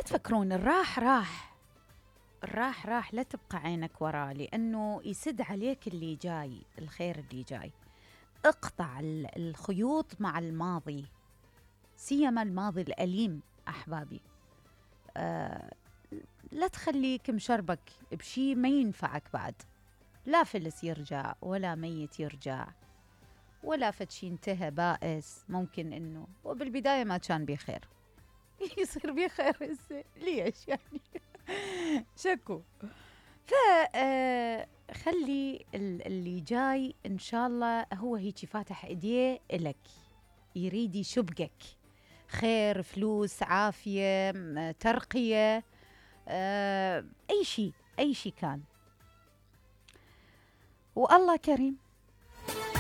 تفكرون الراح راح، الراح راح، لا تبقى عينك وراه، لأنه يسد عليك اللي جاي، الخير اللي جاي. اقطع الخيوط مع الماضي، سيما الماضي الأليم أحبابي. آه لا تخليك مشربك بشي ما ينفعك بعد. لا فلس يرجع ولا ميت يرجع ولا فتشي انتهى بائس، ممكن انه وبالبداية ما كان بخير يصير بخير هسه ليش يعني؟ شكو. ف خلي اللي جاي ان شاء الله هو هيك فاتح ايديه الك، يريد يشبقك خير، فلوس، عافية، ترقية، اي شيء، اي شيء كان، والله كريم.